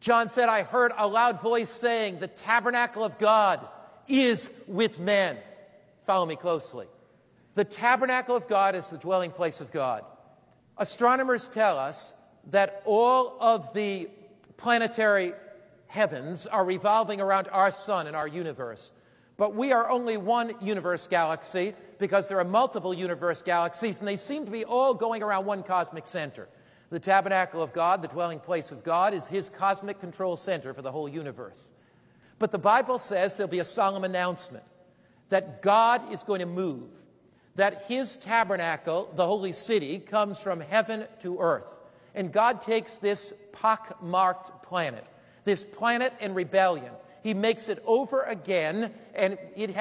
John said, I heard a loud voice saying, the tabernacle of God is with men. Follow me closely. The tabernacle of God is the dwelling place of God. Astronomers tell us that all of the planetary heavens are revolving around our sun and our universe. But we are only one universe galaxy because there are multiple universe galaxies, and they seem to be all going around one cosmic center. The tabernacle of God, the dwelling place of God, is his cosmic control center for the whole universe. But the Bible says there'll be a solemn announcement that God is going to move, that his tabernacle, the holy city, comes from heaven to earth. And God takes this pock-marked planet, this planet in rebellion. He makes it over again, and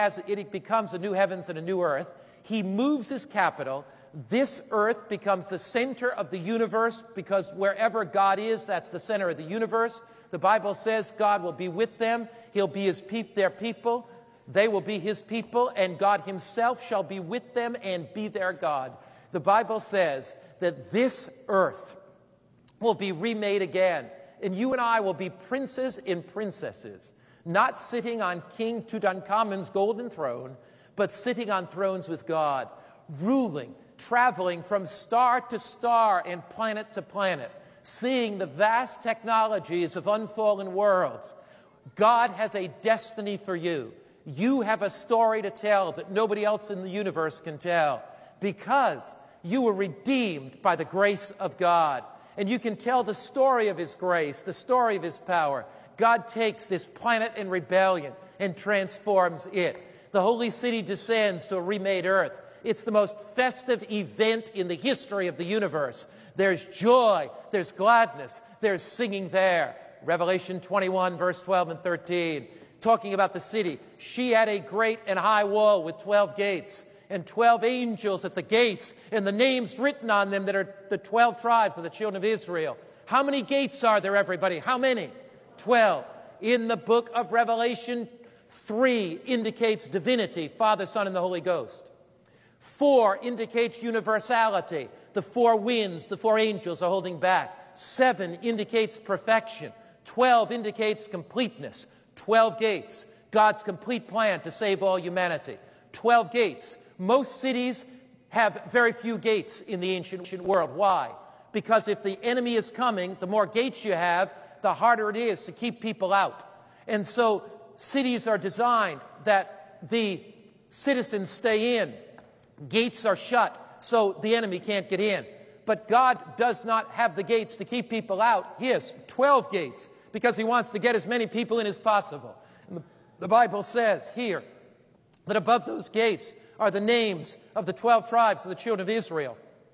it becomes a new heavens and a new earth. He moves his capital. This earth becomes the center of the universe because wherever God is, that's the center of the universe. The Bible says God will be with them. He'll be their people. They will be his people, and God himself shall be with them and be their God. The Bible says that this earth will be remade again, and you and I will be princes and princesses, not sitting on King Tutankhamun's golden throne, but sitting on thrones with God, ruling, traveling from star to star and planet to planet, seeing the vast technologies of unfallen worlds. God has a destiny for you. You have a story to tell that nobody else in the universe can tell because you were redeemed by the grace of God. And you can tell the story of his grace, the story of his power. God takes this planet in rebellion and transforms it. The holy city descends to a remade earth. It's the most festive event in the history of the universe. There's joy, there's gladness, there's singing there. Revelation 21, verse 12 and 13, talking about the city. She had a great and high wall with 12 gates and 12 angels at the gates and the names written on them that are the 12 tribes of the children of Israel. How many gates are there, everybody? How many? 12. In the book of Revelation, 3 indicates divinity, Father, Son, and the Holy Ghost. 4 indicates universality. The 4 winds, the 4 angels are holding back. 7 indicates perfection. 12 indicates completeness. 12 gates, God's complete plan to save all humanity. 12 gates. Most cities have very few gates in the ancient world. Why? Because if the enemy is coming, the more gates you have, the harder it is to keep people out. And so cities are designed that the citizens stay in. Gates are shut, so the enemy can't get in. But God does not have the gates to keep people out. He has 12 gates because he wants to get as many people in as possible. And the Bible says here that above those gates are the names of the 12 tribes of the children of Israel.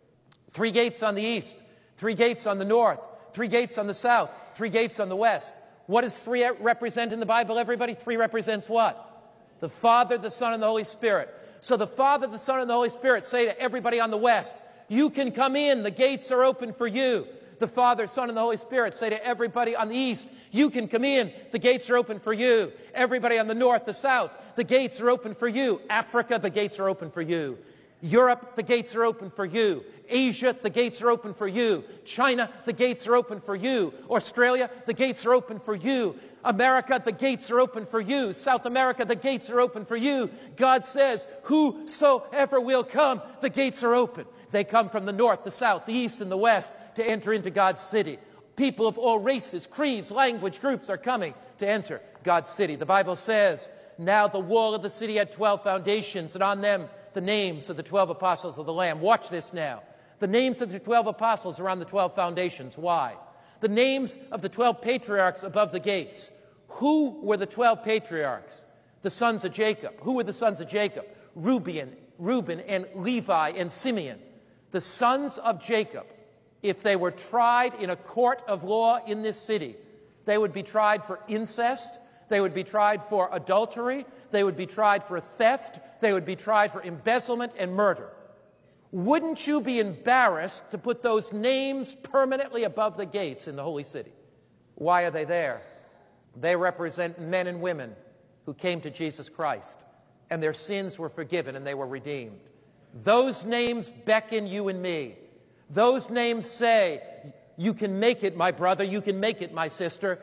3 gates on the east, 3 gates on the north, 3 gates on the south, 3 gates on the west. What does 3 represent in the Bible, everybody? 3 represents what? The Father, the Son, and the Holy Spirit. So the Father, the Son, and the Holy Spirit say to everybody on the west, you can come in, the gates are open for you. The Father, Son, and the Holy Spirit say to everybody on the east, you can come in, the gates are open for you. Everybody on the north, the south, the gates are open for you. Africa, the gates are open for you. Europe, the gates are open for you. Asia, the gates are open for you. China, the gates are open for you. Australia, the gates are open for you. America, the gates are open for you. South America, the gates are open for you. God says, whosoever will come, the gates are open. They come from the north, the south, the east, and the west to enter into God's city. People of all races, creeds, language groups are coming to enter God's city. The Bible says, now the wall of the city had 12 foundations, and on them the names of the 12 apostles of the Lamb. Watch this now. The names of the 12 apostles are on the 12 foundations. Why? The names of the 12 patriarchs above the gates. Who were the 12 patriarchs? The sons of Jacob. Who were the sons of Jacob? Reuben and Levi and Simeon. The sons of Jacob, if they were tried in a court of law in this city, they would be tried for incest, they would be tried for adultery, they would be tried for theft, they would be tried for embezzlement and murder. Wouldn't you be embarrassed to put those names permanently above the gates in the holy city? Why are they there? They represent men and women who came to Jesus Christ, and their sins were forgiven and they were redeemed. Those names beckon you and me. Those names say, you can make it, my brother, you can make it, my sister.